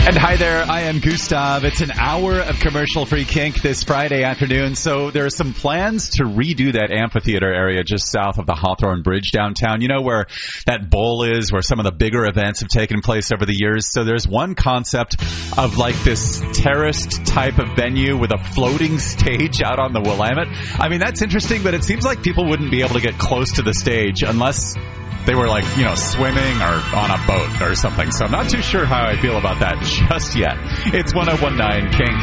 And hi there, I am Gustav. It's an hour of commercial-free kink this Friday afternoon, so there are some plans to redo that amphitheater area just south of the Hawthorne Bridge downtown. You know where that bowl is, where some of the bigger events have taken place over the years? So there's one concept of like this terraced type of venue with a floating stage out on the Willamette. I mean, that's interesting, but it seems like people wouldn't be able to get close to the stage unless they were like, you know, swimming or on a boat or something. So I'm not too sure how I feel about that just yet. It's 101.9 Kink.